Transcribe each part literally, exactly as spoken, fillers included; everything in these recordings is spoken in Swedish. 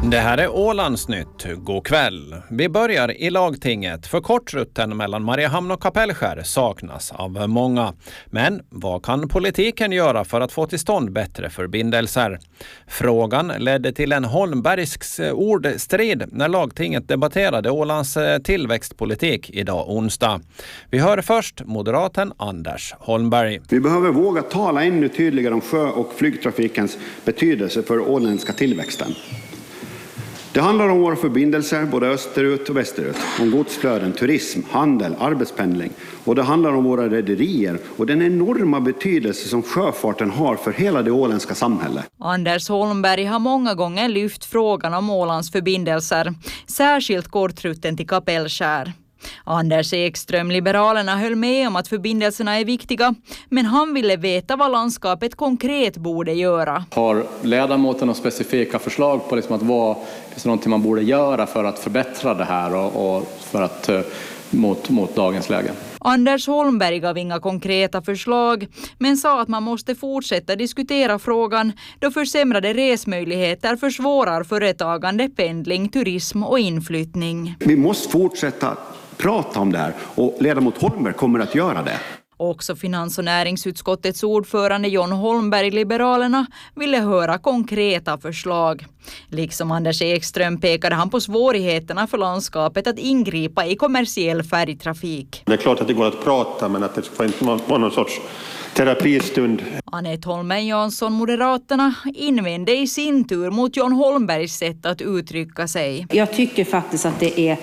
Det här är Ålandsnytt. God kväll. Vi börjar i lagtinget. För kortrutten mellan Mariehamn och Kapellskär saknas av många. Men vad kan politiken göra för att få till stånd bättre förbindelser? Frågan ledde till en Holmbergs ordstrid när lagtinget debatterade Ålands tillväxtpolitik idag onsdag. Vi hör först moderaten Anders Holmberg. Vi behöver våga tala ännu tydligare om sjö- och flygtrafikens betydelse för åländska tillväxten. Det handlar om våra förbindelser både österut och västerut, om godsflöden, turism, handel, arbetspendling. Och det handlar om våra rederier och den enorma betydelse som sjöfarten har för hela det åländska samhället. Anders Holmberg har många gånger lyft frågan om Ålands förbindelser, särskilt kortrutten till Kapellskär. Anders Ekström, Liberalerna, höll med om att förbindelserna är viktiga, men han ville veta vad landskapet konkret borde göra. Har ledamoten några specifika förslag på liksom att vad finns det någonting man borde göra för att förbättra det här och, och för att mot, mot dagens läge? Anders Holmberg gav inga konkreta förslag, men sa att man måste fortsätta diskutera frågan då försämrade resmöjligheter försvårar företagande, pendling, turism och inflyttning. Vi måste fortsätta prata om det här och ledamot Holmberg kommer att göra det. Också finans- och näringsutskottets ordförande John Holmberg, Liberalerna, ville höra konkreta förslag. Liksom Anders Ekström pekade han på svårigheterna för landskapet att ingripa i kommersiell färgtrafik. Det är klart att det går att prata, men att det får inte vara någon sorts terapistund. Anette Holmen Jansson, Moderaterna, invände i sin tur mot John Holmbergs sätt att uttrycka sig. Jag tycker faktiskt att det är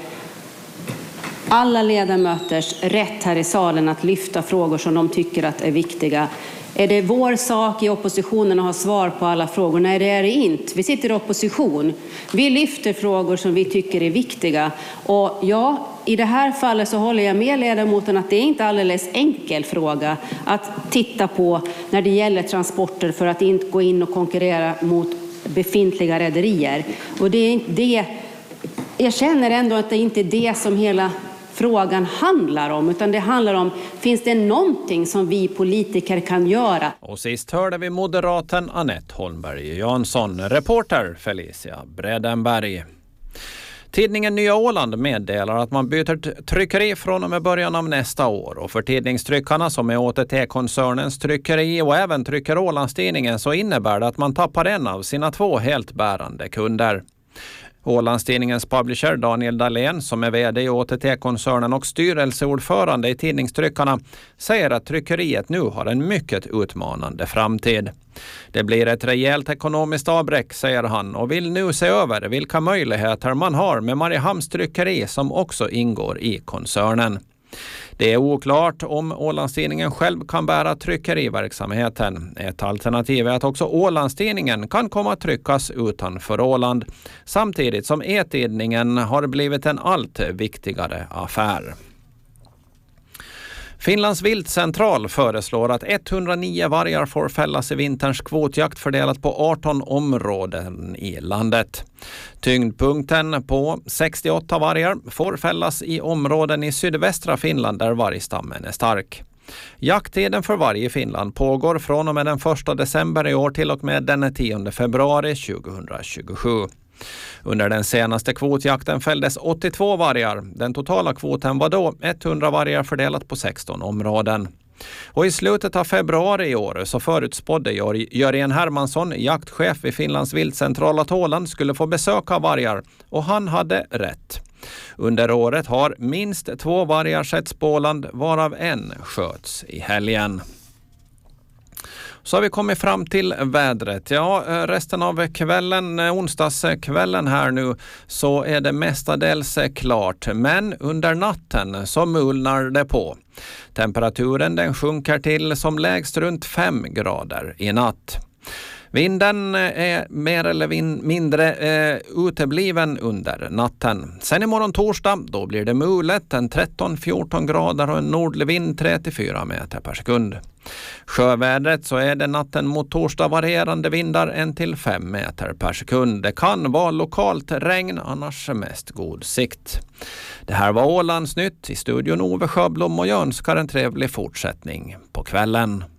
alla ledamöters rätt här i salen att lyfta frågor som de tycker att är viktiga. Är det vår sak i oppositionen att ha svar på alla frågor? Nej, det är det inte. Vi sitter i opposition. Vi lyfter frågor som vi tycker är viktiga. Och ja, i det här fallet så håller jag med ledamoten att det är inte alldeles enkel fråga att titta på när det gäller transporter för att inte gå in och konkurrera mot befintliga rederier. Och det är inte det. Jag känner ändå att det inte är det som hela frågan handlar om, utan det handlar om, finns det någonting som vi politiker kan göra? Och sist hörde vi moderaten Anette Holmberg Jansson, reporter Felicia Bredenberg. Tidningen Nya Åland meddelar att man byter tryckeri från och med början av nästa år. Och för tidningstryckarna som är O T T-koncernens tryckeri och även trycker Ålandstidningen så innebär det att man tappar en av sina två helt bärande kunder. Ålandstidningens publisher Daniel Dahlén, som är vd i O T T-koncernen och styrelseordförande i tidningstryckarna, säger att tryckeriet nu har en mycket utmanande framtid. Det blir ett rejält ekonomiskt avbräck, säger han, och vill nu se över vilka möjligheter man har med Mariehamns tryckeri som också ingår i koncernen. Det är oklart om Ålandstidningen själv kan bära tryckeriverksamheten. Ett alternativ är att också Ålandstidningen kan komma att tryckas utanför Åland, samtidigt som e-tidningen har blivit en allt viktigare affär. Finlands viltcentral föreslår att etthundranio vargar får fällas i vinterns kvotjakt fördelat på arton områden i landet. Tyngdpunkten på sextioåtta vargar får fällas i områden i sydvästra Finland där vargstammen är stark. Jakttiden för varg i Finland pågår från och med den första december i år till och med den tionde februari tjugohundratjugosju. Under den senaste kvotjakten fälldes åttiotvå vargar. Den totala kvoten var då etthundra vargar fördelat på sexton områden. Och i slutet av februari i år så förutspådde Jörgen Hermansson, jaktchef vid Finlands viltcentral, att Åland skulle få besöka vargar, och han hade rätt. Under året har minst två vargar setts på Åland, varav en sköts i helgen. Så har vi kommit fram till vädret. Ja, resten av kvällen, onsdagskvällen här nu, så är det mestadels klart. Men under natten så mulnar det på. Temperaturen den sjunker till som lägst runt fem grader i natt. Vinden är mer eller vin- mindre eh, utebliven under natten. Sen imorgon torsdag, då blir det mulet, en tretton fjorton grader och en nordlig vind tre till fyra meter per sekund. Sjövädret så är det natten mot torsdag varierande vindar en till fem meter per sekund. Det kan vara lokalt regn, annars mest god sikt. Det här var Ålandsnytt. I studion Ove Sjöblom, och jag önskar en trevlig fortsättning på kvällen.